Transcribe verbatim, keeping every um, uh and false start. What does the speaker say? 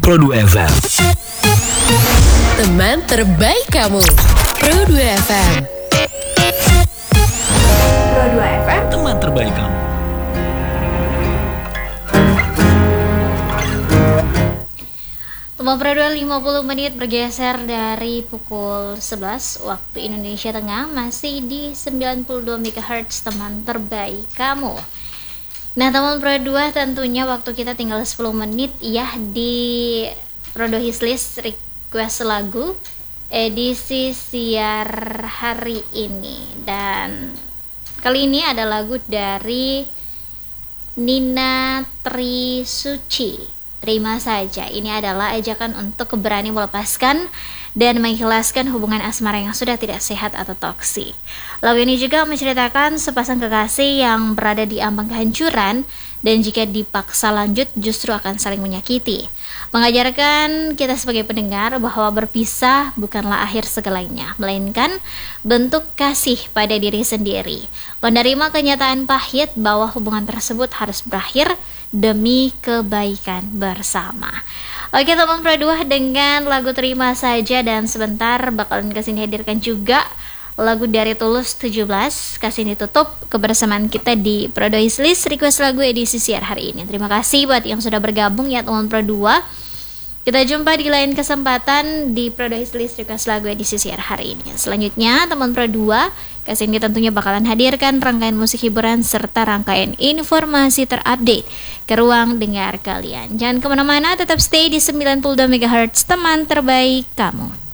Pro dua F M. Teman terbaik kamu, Pro dua F M. Pro dua F M, Teman terbaik kamu. Teman Pro dua lima puluh menit bergeser dari pukul sebelas waktu Indonesia Tengah, masih di sembilan puluh dua megahertz teman terbaik kamu. Nah, teman Pro dua, tentunya waktu kita tinggal sepuluh menit ya di Pro dua Hislist request lagu edisi siar hari ini. Dan kali ini ada lagu dari Nina Trisuci. Terima saja, ini adalah ajakan untuk berani melepaskan dan mengikhlaskan hubungan asmara yang sudah tidak sehat atau toksik. Lagu ini juga menceritakan sepasang kekasih yang berada di ambang kehancuran dan jika dipaksa lanjut justru akan saling menyakiti. Mengajarkan kita sebagai pendengar bahwa berpisah bukanlah akhir segalanya, melainkan bentuk kasih pada diri sendiri. Menerima kenyataan pahit bahwa hubungan tersebut harus berakhir demi kebaikan bersama. Oke teman Pro dua, dengan lagu Terima Saja dan sebentar bakalan kasih hadirkan juga lagu dari Tulus tujuh belas. Kasih ditutup kebersamaan kita di Pro dua Hislist request lagu edisi siar hari ini. Terima kasih buat yang sudah bergabung ya teman Pro dua. Kita jumpa di lain kesempatan di Pro dua Hislist request lagu edisi siar hari ini. Selanjutnya teman Pro dua, kasih ini tentunya bakalan hadirkan rangkaian musik hiburan serta rangkaian informasi terupdate ke ruang dengar kalian. Jangan kemana-mana, tetap stay di sembilan puluh dua megahertz teman terbaik kamu.